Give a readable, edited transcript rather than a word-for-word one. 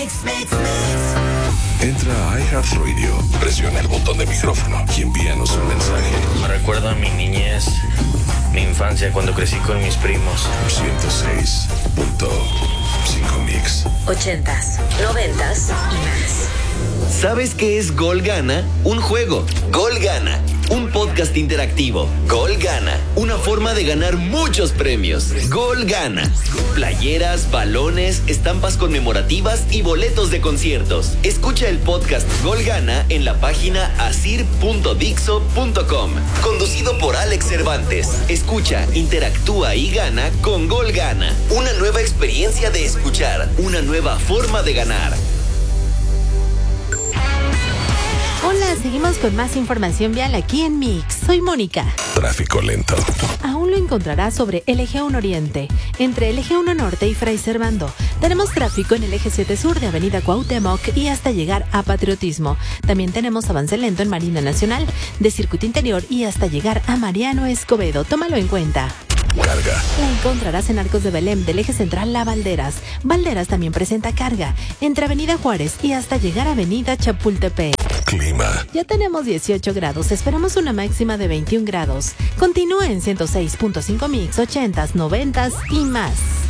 Entra a iHeartRadio, presiona el botón de micrófono y envíanos un mensaje. Me recuerda a mi niñez, mi infancia cuando crecí con mis primos. 106.5 Mix. 80s, 90s y más. ¿Sabes qué es Gol Gana? Un juego. Gol Gana. Un podcast interactivo. Gol Gana. Una forma de ganar muchos premios. Gol Gana. Playeras, balones, estampas conmemorativas y boletos de conciertos. Escucha el podcast Gol Gana en la página asir.dixo.com. Conducido por Alex Cervantes. Escucha, interactúa y gana con Gol Gana. Una nueva experiencia de escuchar. Una nueva forma de ganar. Hola, seguimos con más información vial aquí en Mix. Soy Mónica. Tráfico lento. Aún lo encontrarás sobre el eje 1 Oriente, entre el eje 1 Norte y Fray Servando. Tenemos tráfico en el eje 7 Sur de Avenida Cuauhtémoc y hasta llegar a Patriotismo. También tenemos avance lento en Marina Nacional, de Circuito Interior y hasta llegar a Mariano Escobedo. Tómalo en cuenta. Carga. La encontrarás en Arcos de Belém del eje central La Valderas. Valderas también presenta carga entre Avenida Juárez y hasta llegar a Avenida Chapultepec. Clima. Ya tenemos 18 grados, esperamos una máxima de 21 grados. Continúa en 106.5 Mix, 80s, 90s y más.